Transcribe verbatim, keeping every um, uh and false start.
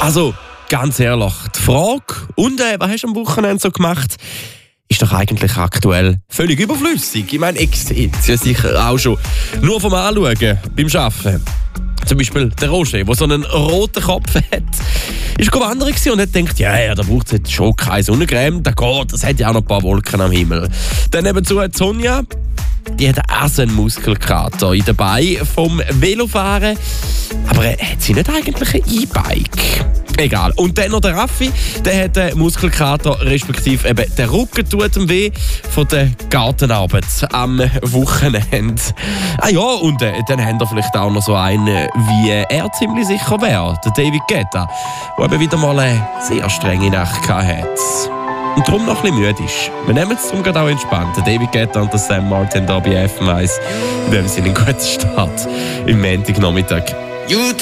Also, ganz ehrlich, die Frage, und äh, was hast du am Wochenende so gemacht, ist doch eigentlich aktuell völlig überflüssig. Ich meine, ich sehe es ja sicher auch schon. Nur vom Anschauen beim Arbeiten. Zum Beispiel der Roger, der so einen roten Kopf hat, ist wandern und hat gedacht, ja, ja, da braucht es jetzt schon keine Sonnencreme, da geht, das hat ja auch noch ein paar Wolken am Himmel. Dann nebenzu hat Sonja, die hat auch so einen Muskelkater in den Beinen vom Velofahren, aber äh, hat sie nicht eigentlich ein E-Bike? Egal. Und dann noch der Raffi, der hat einen Muskelkater, respektive eben der Rücken tut ihm weh von der Gartenarbeit am Wochenende. Ah ja, und äh, dann haben wir vielleicht auch noch so einen, wie er ziemlich sicher wäre, der David Guetta, der eben wieder mal eine sehr strenge Nacht hatte. Und darum noch ein bisschen müde ist. Wir nehmen es darum gerade auch entspannt. Der David Guetta und der Sam Martin da bei F M eins. Wir haben einen guten Start im Montagnachmittag.